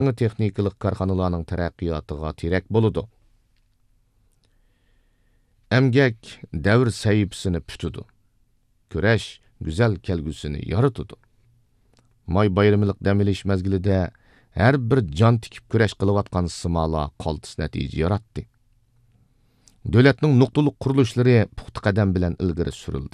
texnikалық karxanalarning taraqqiyotiga terek boludu. Emgek davr sayıpsini pütüdü. Küreş güzel kelgüsünü yaratıdı. May bayramılık demiliş mezgilide her bir can tikip küreş kılıvatkan sımala qaltis netice yarattı. Dövletning nuqtaliq qurilishları puxta qadam bilan ilgari surildi.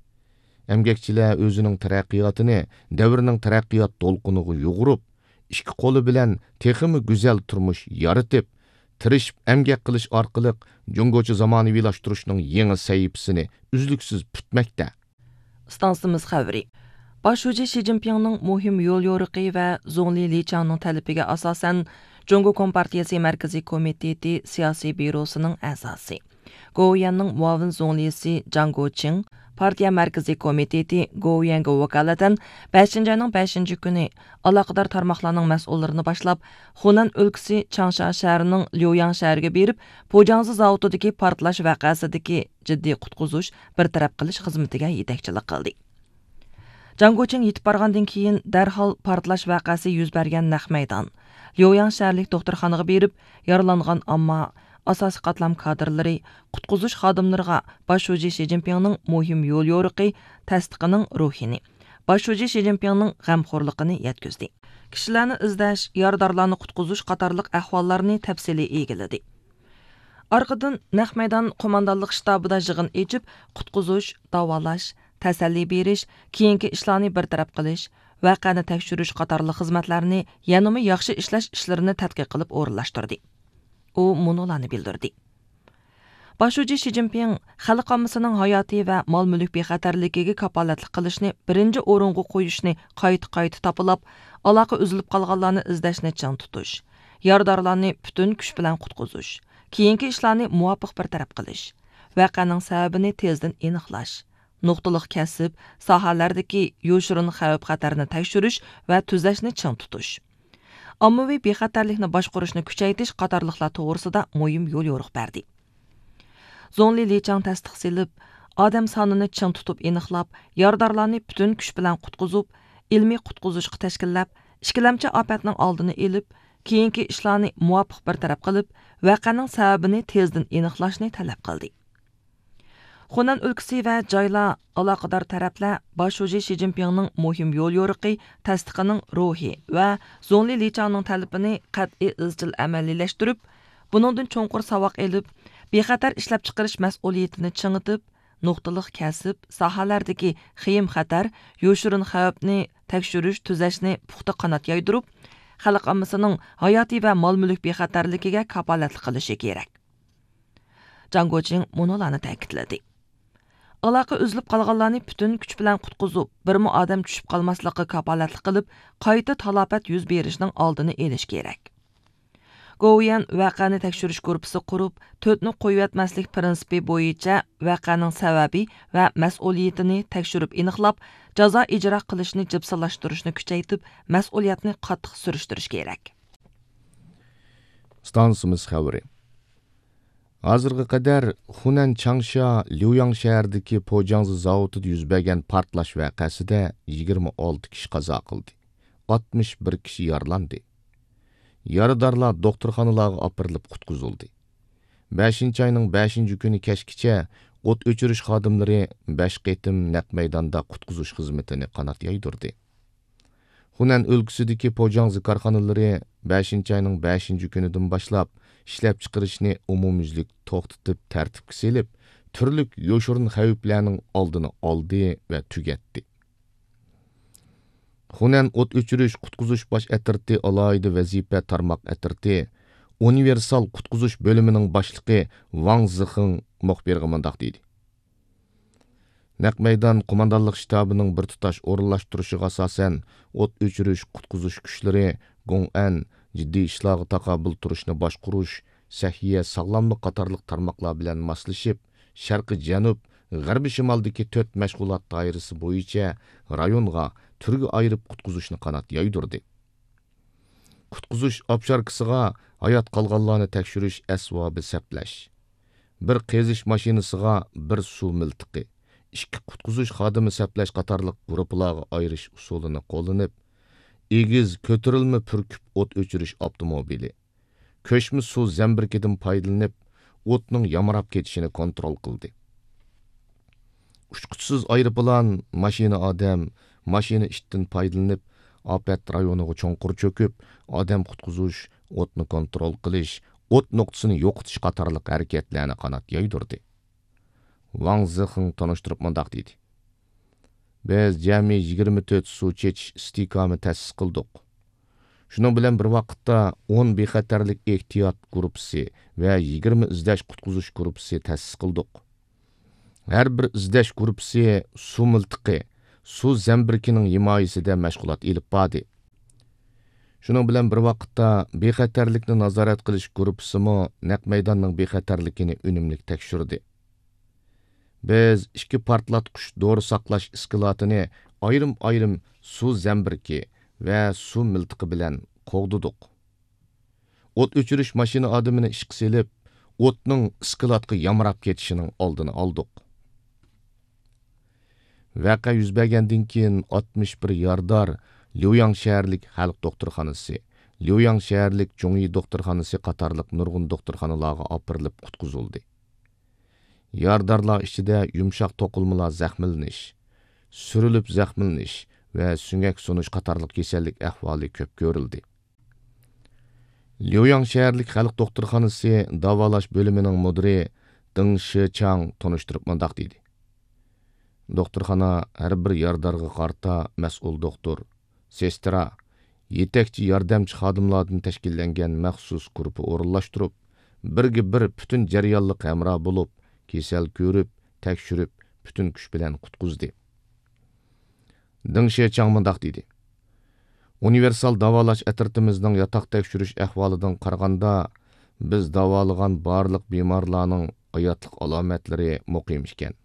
Emgekçiler özünün taraqqiyotini davrning taraqqiyot to'lqiniga yug'urib, ikki qo'li bilan texmi go'zal turmush yaratib, tirishib emgak qilish orqali jungochi zamonaviylashtırishning yangi sayıpsini uzluksiz putmoqda. Stansimiz xabari. Bosh hoji Xi Jinpingning muhim yo'l yo'riqi va Zhongli Lichangning talabiga asosan Jungo Kompartiyasi Markaziy komiteti siyosiy byurosining a'zosi. Goyanning muavin zonglisi Zhang Guoqing partiya markaziy komiteti Goyanga vakolatan 5-ayning 5-kuni aloqador tarmoqlarning mas'ullarini boshlab, Hunan o'lkasi Changsha shahrining Liuyang shahriga berib, Pojiangzi zavodidagi portlash vaqasidagi jiddiy qutqizish bir taraf qilish xizmatiga yetakchilik qildi. Zhang Guoqing yetib borgandan keyin darhol portlash vaqasi yuz bergan naq maydon Liuyang shaharlik doktorxonaga berib, yaralangan ammo asosiy qatlam kadrlari qutqizish xodimlariga bosh hoji Xi Jinpingning muhim yo'l yo'riqi tasdiqining ruhini, bosh hoji Xi Jinpingning g'amxo'rligini yetkazdi. Kishilarni izlash, yordorlarni qutqizish qatorliq ahvollarni tafsiliy egiladi. Orqadan naq maydon qo'mondonlik shtabida yig'in echib, qutqizish, davolash, tasalli berish, keyingi ishlarni bartaraf qilish, vaqani tekshirish qatorliq xizmatlarni yanada yaxshi ishlash ishlarini tadqiq qilib o'rinlashtirdi. U munolarni bildirdi. Bosh hoji Xi Jinping xalq ommasining hayotiy va mol-mulk bexatarligiga kapolatlik qilishni birinchi o'ringa qo'yishni qayta topilab, aloqa uzilib qolganlarni izlashni chang tutish, yordorlarni butun kuch bilan qutqizish, keyingi ishlarni muvofiq bartaraf qilish, vaqaning sababini tezdan aniqlash, nuqtaliq kasb sohalardagi yoshirin xavf-xatarni tekshirish va tuzashni chang tutish, ommaviy bexatarlikni boshqarishni kuchaytirish qatorliqlar to'g'risida muhim yo'l yo'riq berdi. Zhongli Lichang tasdiqlab, odam sonini chang tutib aniqlab, yordorlarni butun kuch bilan qutqizib, ilmiy qutqizishga tashkillab, ikkilamchi ofatning oldini olib, keyingi ishlarni muvofiq bartaraf qilib, vaqaning sababini tezdan aniqlashni talab qildi. Hunan o'lkasi va joylar aloqador taraflar bosh hoji Xi Jinpingning muhim yo'l yo'riqi tasdiqining ruhi va Zhongli Lichangning talabini qat'iy izchil amaliylashtırib, buningdan cho'nqur saboq elib, bexatar ishlab chiqarish mas'uliyatini chingitib, nuqtaliq kasb sohalardagi xiyim xatar, yoshirin xavfni tekshirish, tuzashni puxta qanot yoydirib, xalq ommasining hayotiy va mol-mulk bexatarligiga kapolatlik qilishi kerak. Zhang Guoqing munolarni ta'kidladi. Aloqa uzilib qolganlarni butun kuch bilan qutqizib, birmi odam tushib qolmaslikka kapolatlik qilib, qayta talafot yuz berishning oldini olish kerak. Goyan vaqani tekshirish guruhi qurib, to'tni qo'yatmaslik prinsipi bo'yicha vaqaning sababi va mas'uliyatini tekshirib aniqlab, jazo ijro qilishni jibsillashtirishni kuchaytirib, mas'uliyatni qattiq surishtirish kerak. Stansimiz xabari. Hozirga qadar Hunan Changsha Liuyang shahridagi Pojiangzi zavodida yuz bergan portlash vaqasida 26 kishi qazo qildi. 61 kishi yaralandi. Yaradorlar doktorxonalarga opirilib qutqizildi. 5-ayning 5-kuni kechgacha o't o'chirish xodimlari 5 qitim naq maydonda qutqizish xizmatini qanot yoydirdi. Hunan o'lkasidagi Pojiangzi korxonalari 5-ayning 5-kunidan boshlab ishlab chiqarishni umumyuzlik to'xtatib tartibga selib, turli yoshirin xavflarning oldini oldi va tugatdi. Hunan o't o'chirish qutqizish bosh atirti alohida vazifa tarmoq atirti universal qutqizish bo'limining boshlig'i Wang Zixing muxbirga mundaq dedi. Naq maydon qo'mondonlik shtabining bir tutash o'rinlashtirishiga asosan o't o'chirish qutqizish kuchlari Gong'an jiddiy ishlarga taqobil turishni boshqarish, sahiya sog'lomlik qatorliq tarmoqlar bilan moslashib, sharqi janub, g'arbiy shimoldagi 4 mashg'ulot doirasi bo'yicha rayonga turga ayirib qutqizishni qanot yoydirdi. Qutqizish obsharkasiga hayot qolganlarni tekshirish asbobi saplash, bir qazish mashinasiga bir suv miltiqi, 2 qutqizish xodimi saplash qatorliq guruhlarga ayirish usulini qo'llanib, egiz ko'tarilma pürküp o't o'chirish avtomobili, ko'shma suv zambirkidan foydalanib, o'tning yamarab ketishini kontrol qildi. Uçquchsiz aeroplan, mashina odam, mashina ishdan foydalanib, afat rayoniga cho'nqur cho'kib, odam qutqizish, o'tni kontrol qilish, o't nuqtasini yo'qotish qatorliq harakatlarni qanot yoydirdi. Wang Zixing tanıştırıp mundaq dedi. Biz jami 24 suv chechish istikomi ta'sis qildik. Shuning bilan bir vaqtda 10 bexatarlik ehtiyot guruhi va 20 izlash qutqizish guruhi ta'sis qildik. Har bir izlash guruhi suv miltiqi, suv zambirkining himoyasida mashg'ulot elib bordi. Shuning bilan bir vaqtda bexatarlikni nazorat qilish guruhisimi naq maydonning bexatarligini unumli tekshirdi. Biz ikki portlatqich dori saqlash iskilatini ayrim suv zambirki va suv miltiqi bilan qo'g'didik. O't o'chirish mashina odamini ishqa selib, o'tning iskilatga yamrab ketishining oldini oldik. Vaqa yuz bergandan keyin 61 yardar Liuyang shaharlik xalq doktorxonasi, Liuyang shaharlik Jungyi doktorxonasi qatorliq nurg'un doktorxonalarga opirilib qutqizildi. Yardarlar ichida yumshoq to'qilmalar zaxmlanish, surilib zaxmlanish va sungak sunish qatorliq kasallik ahvoli ko'p ko'rildi. Liuyang shaharlik xalq doktorxonasi davolash bo'limining mudiri Deng Shichang tanishtirib mundaq dedi. Doktorxona har bir yardarga qarta mas'ul doktor, sestra, yetakchi yordamchi xodimlardan tashkillangan maxsus guruhi o'rinlashtirib, birga bir butun jarayonliq hamroh bo'lib, kesal ko'rib, tekshirib, butun kuch bilan qutqizdi. Deng Shichang mundaq dedi. Universal davolash atritimizning yotoq tekshirish ahvolidan qaraganda, biz davolagan barliq bemorlarning hayotlik alomatlari muqim ekan.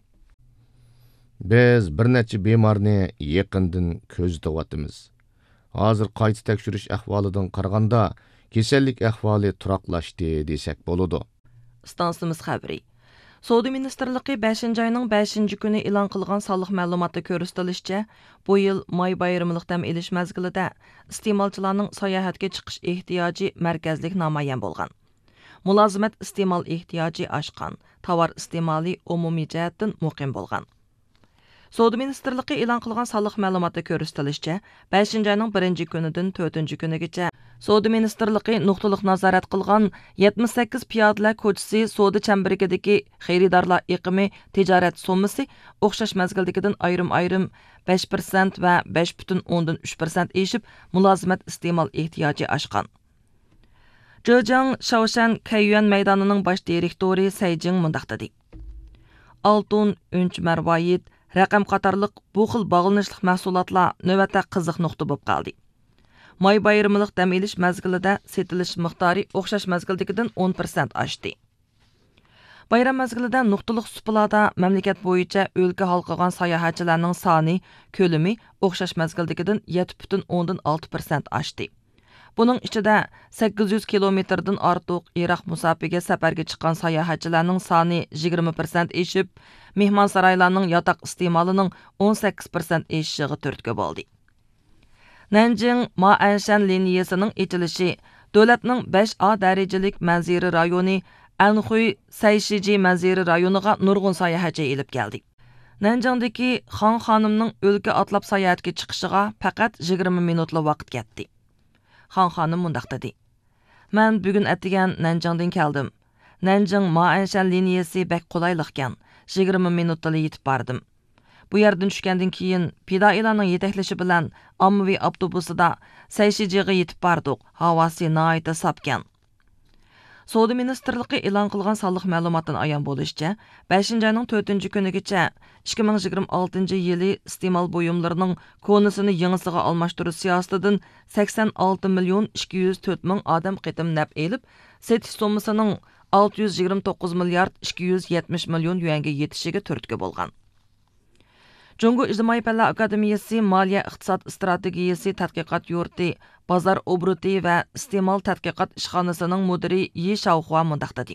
Biz bir necha bemorni yaqindan ko'zlayapmiz. Hozir qayta tekshirish ahvolidan qaraganda, kasallik ahvoli turaqlashdi desak bo'ladi. Stansimiz xabari. Savdo Ministerligi 5 ayning 5 kuni e'lon qilgan sonliq ma'lumotda ko'rsatilishicha, bu yil may bayramlik dam olish mezgilida iste'molchilarning sayohatga chiqish ehtiyoji markazlik namoyon bo'lgan. Mulozimat iste'mol ehtiyoji oshgan, tovar iste'moli umumiy jihatdan muqim bo'lgan. Savdo Ministerligi e'lon qilgan sonliq ma'lumotda ko'rsatilishicha, 5 ayning 1 kunidan 4 kunigacha Savdo Ministerligi nuqtaliq nazorat qilgan 78 piyodalar ko'chasi savdo chambarigidagi xaridorlar iqimi tijorat summasi o'xshash mazgildagidan ayrim 5% va 5,3% eshib, mulozimat iste'mol ehtiyoji oshgan. Zhejiang Shaoshan Kaiyuan maydonining bosh direktori Sayjing mundaq dedi. Altun, unch marvoyit, raqam qatorliq bu xil bog'lanishlik mahsulotlar navbatda qiziq nuqta bo'lib qoldi. May bayramlik dam olish mezgilida setilish miqdori o'xshash mezgildagidan 10% oshdi. Bayram mezgilida nuqtaliq supalarda mamlakat bo'yicha o'lka halqagan sayohatchilarning soni, ko'lami o'xshash mezgildagidan 7,6% oshdi. Buning ichida 800 kilometrdan ortiq Iroq musofiga safarga chiqqan sayohatchilarning soni 20% eshib, mehmonsaroylarning yotoq iste'molining 18% eshishiga turtki bo'ldi. Nanjing Ma'anshan liniyasining ochilishi davlatning 5A darajalik manziri rayoni Anhui Sayshiji manziri rayoniga nurg'un sayohatchi elib keldi. Nanjingdagi Xon xonimning o'lka otlab sayohatga chiqishiga faqat 20 minutli vaqt ketdi. Xon xonim mundaq dedi. Men bugun atigan Nanjingdan keldim. Nanjing Ma'anshan liniyasi bek qulayliqkan. 20 minutda yetib bordim. Bu yerdan tushgandan keyin pidoilarning yetaklashi bilan ommaviy avtobusida Sayshijiga yetib bordik. Havosi nihoyatda sopgan. Savdo Ministerligi e'lon qilgan sonliq ma'lumotdan ayon bo'lishicha, 5-ayning 4-kunigacha 2026 yili iste'mol buyumlarining konusini yangisiga almashtirish siyosatidan 86,204,000 odam qitim naf elib, setish sommasining 629 milliard 270 million yuanga yetishiga turtki bo'lgan. Jungo İjtimoiy Fanlar Akademiyasi Moliya iqtisod strategiyasi tadqiqot yurti, bozor obro'ti va iste'mol tadqiqot ishxonasining mudiri Yi Shaohua mundaq dedi.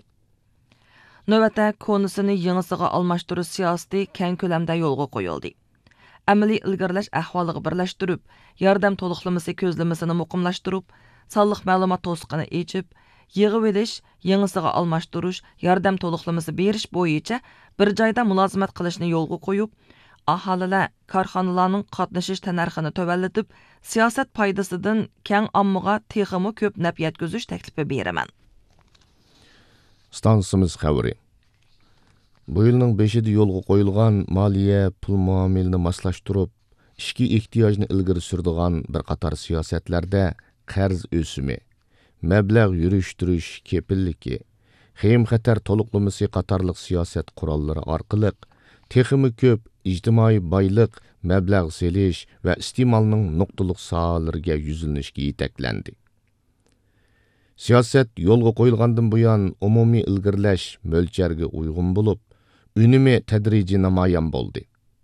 Navbatda konusini yangisiga almashtirish siyosati keng ko'lamda yo'lga qo'yildi. әмәли ilgirlash ahvoliga birlashtirib, yordam to'liqlaması ko'zlamasini muqimlashtirib, sonliq ma'lumot to'siqini echib, yig'ib olish, yangisiga almashtirish, yordam to'liqlaması berish bo'yicha bir joyda mulozimat qilishni yo'lga qo'yib, aholilar korxonalarning qatnashish tanarxini tövəlletib, siyosat foydasidan keng ommaga texmi ko'p naf yetkazish taklifi beraman. Stansimiz xəbəri. Bu yılның 5-də yolga qoyulğan maliyə pul muamilini maslaşdırıb, işki ehtiyacını ilgiri sürdiğan bir qatar siyasətlərdə qarz ösümü, məbləğ yürüşdürüş kepilliki, xeyim xətar toluqlaması qatarlıq siyasət quralları arqılıq, texmi köp ictimai baylıq, məbləğ seliş və istimalının nöqtəlıq sahalarına yüzülünüşki yetəkləndi. Siyasət yolga qoyulğandan buyan umumi ilgirləş mölçərge uyğun bulub, ünümü tədrici namayan boldu.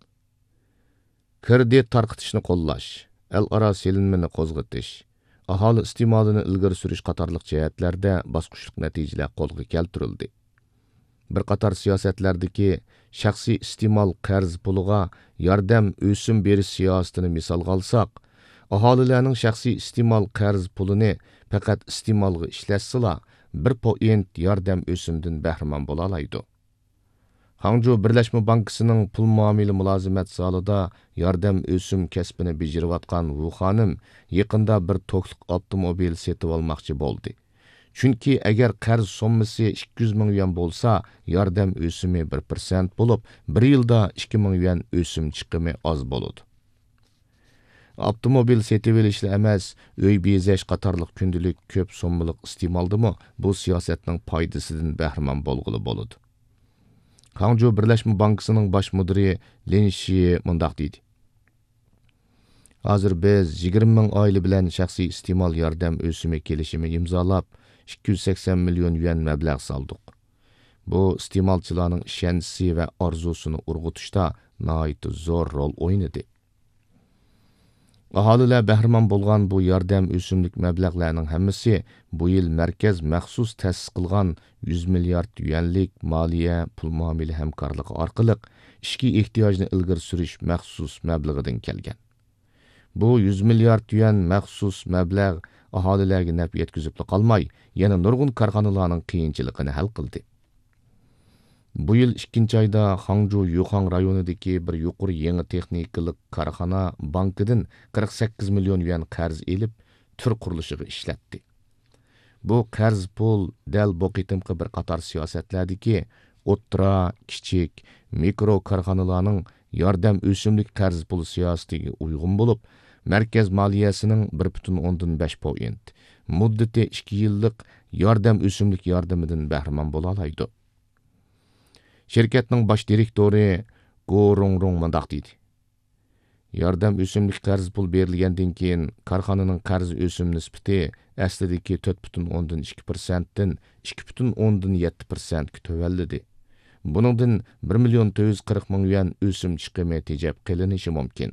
Kredit tarqıtışını qollaş, el-ara selinmeni qozğıtış, ahali istimalını ilgiri sürüş qatarlıq cəhətlərdə basqışlıq nəticələr qolğa keltirildi. Bir qatar siyasətlərdəki şəxsi istimal qarz puluğa yardam ösüm beriş siyasətini misal qalsaq, ahalilərinin şəxsi istimal qarz pulunu faqat istimalga işlətsəla 1% yardam ösümdən bəhrəman bolalaydı. Hangzhou Birləşmə Bankasının pul muamili mülazimət zalida yardam ösüm kəsbini beciriyotgan Wu xanım yaqında bir tokluq avtomobil setib almoqchi bo'ldi. Chunki agar qarz sommasi 200 ming yuan bo'lsa, yordam ösümü 1% bo'lib, bir yilda 2 ming yuan ösüm chiqimi oz bo'ladi. Avtomobil setib olishli emas, uy bezash qatorliq kundalik ko'p sommalik iste'moldimi bu siyosatning foydasidan bahramand bo'lg'ili bo'ladi. Hangzhou Birləşmə Bankasının baş müdiri Lin Shi mundaq deydi. Hazır biz 20 ming oila bilan shaxsiy iste'mol yordam o'simi kelishimi imzolab 280 million yuan mablag' soldik. Bu iste'molchilarning ishonchi va orzusini urg'utishda nihoyat zo'r rol o'ynadi. Aholilar bahramand bo'lgan bu yordam o'simlik mablag'larning hammasi bu yil markaz maxsus ta'sis qilgan 100 milliard yuanlik moliya pul muomala hamkorligi orqali ishki ehtiyojni ilgari surish maxsus mablag'idan kelgan. Bu 100 milliard yuan maxsus mablag' aholilarga naf yetkazib qolmay, yana nurg'un korxonalarning qiyinchiligini hal qildi. Bu yil 2 ayda Hangzhou Yuxang rayonidagi bir yuqori yangi texnikalik korxona bankidan 48 million yuan qarz elib, tur qurilishiga ishlatdi. Bu qarz pul dal bu qitimqi bir qator siyosatlardagi o'ttira, kichik, mikro korxonalarning yordam o'simlik qarz pul siyosatiga uyg'un bo'lib, markaz moliyasining 1.5%, muddati 2 yillik yordam o'simlik yordamidan bahramand bo'la oladi. Şirketning baş direktori Go Rongrong mundaq deydi. Yordam o'simlik qarz pul berilgandan keyin korxonaning qarz o'sim nisbati aslidagi 4.2%dan 2.7% tövəllidi. Buningdan 1.440 yuan o'sim chiqimi tejab qilinishi mumkin.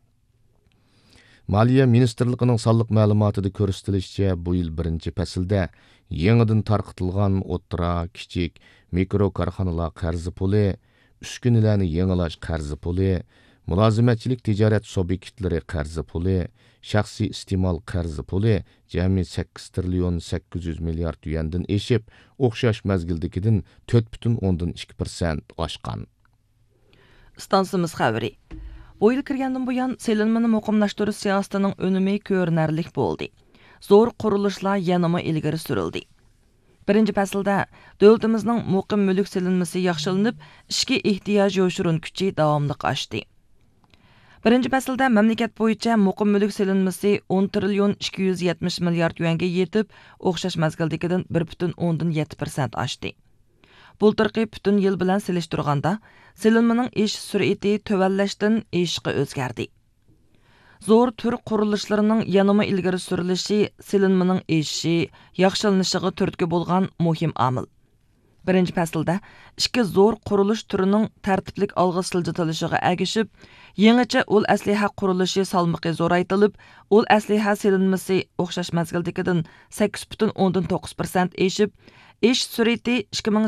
Maliya Ministerligining sonliq ma'lumotida ko'rsatilishicha, bu yil 1-faslda yangidan tarqitilgan o'ttira, kichik, mikro korxonalar qarzi puli, uskunalarni yangilash qarzi puli, mulozimatchilik tijorat sub'ektlari qarzi puli, shaxsiy iste'mol qarzi puli jami 8 trillion 800 milliard yuandan eshib, o'xshash mazgildagidan 4.2% oshgan. Stansimiz xabari. Bu yil kirgandan buyon selinmani muqimlashtirish siyosatining önümi ko'rinarlik bo'ldi. Zo'r qurilishlar yanama ilgari surildi. Birinchi faslda davlatimizning muqim mulk selinmasi yaxshilanib, ishki ehtiyoj yoshurun kuchi davomli oshdi. Birinchi faslda mamlakat bo'yicha muqim mulk selinmasi 10 trillion 270 milliard yuanga yetib, o'xshash mazgildagidan 1.7% oshdi. Bultirqi butun yil bilan selishtirganda, selinmaning ish sur'ati tövəllashdan ishqi o'zgardi. Zo'r tur qurilishlarının yanama ilgari surilishi selinmaning eshishi, yaxshilanishiga turtki bo'lgan muhim omil. Birinchi faslda ikki zo'r qurilish turining tartiblik olg'a siljitilishiga agishib, yangicha ul asliha qurilishi salmiqi zo'raytilib, ul asliha selinmasi o'xshash mazgildagidan 8.9% eshib, ish sur'ati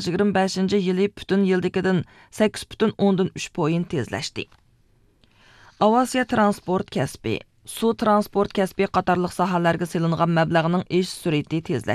2025 yili butun yildagidan 8.3% tezlashdi. Avasiya transport kəsbi, su transport kəsbi qatarlıq sahalarga silinğan məbləğinin iş sürəti tezləşdi.